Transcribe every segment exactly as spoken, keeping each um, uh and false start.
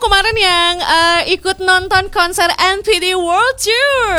kemarin yang uh, ikut nonton konser N P D World Tour.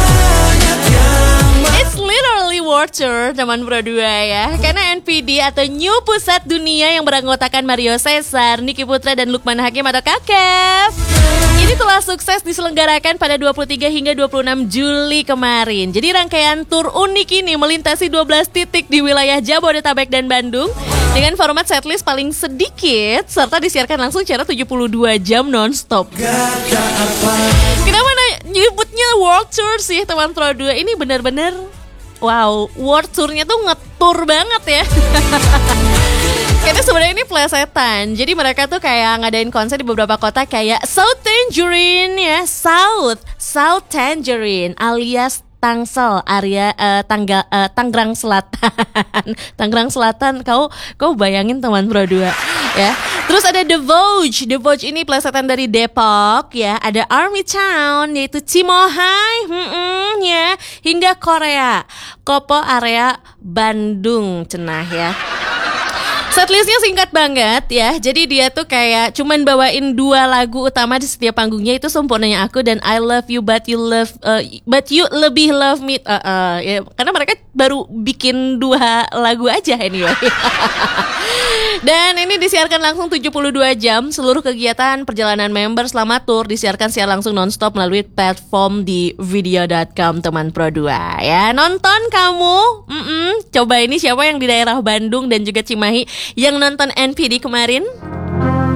It's literally World Tour, teman Pro dua ya. Karena N P D atau New Pusat Dunia yang beranggotakan Mario Cesar, Niki Putra dan Lukman Hakim atau Kakef, ini telah sukses diselenggarakan pada dua puluh tiga hingga dua puluh enam Juli kemarin. Jadi rangkaian tur unik ini melintasi dua belas titik di wilayah Jabodetabek dan Bandung dengan format setlist paling sedikit serta disiarkan langsung secara tujuh puluh dua jam non-stop. Kenapa nyebutnya World Tour sih teman Pro dua? Ini benar-benar wow, World Tour-nya tuh ngetur banget ya. Karena sebenarnya ini plesetan. Jadi mereka tuh kayak ngadain konser di beberapa kota kayak South Tangerine ya, South, South Tangerine alias Tangsel, area uh, Tangga, uh, Tangerang Selatan. Tangerang Selatan, kau kau bayangin teman Pro dua ya. Terus ada The Vogue. The Vogue ini plesetan dari Depok ya. Ada Army Town yaitu Cimohai, hmm, ya, hingga Korea, Kopo area Bandung cenah ya. Setlistnya singkat banget ya. Jadi dia tuh kayak cuman bawain dua lagu utama di setiap panggungnya, itu Sempurnanya Aku dan I Love You But You Love uh, But You Lebih Love Me. Uh, uh, ya, karena mereka baru bikin dua lagu aja anyway. Dan ini disiarkan langsung tujuh puluh dua jam. Seluruh kegiatan perjalanan member selama tour disiarkan secara langsung nonstop melalui platform di video dot com teman Pro dua ya. Nonton kamu. Mm-mm. Coba ini siapa yang di daerah Bandung dan juga Cimahi yang nonton N P D kemarin?